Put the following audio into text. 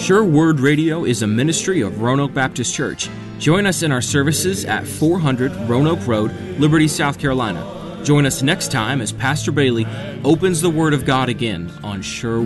Sure Word Radio is a ministry of Roanoke Baptist Church. Join us in our services at 400 Roanoke Road, Liberty, South Carolina. Join us next time as Pastor Bailey opens the Word of God again on Sure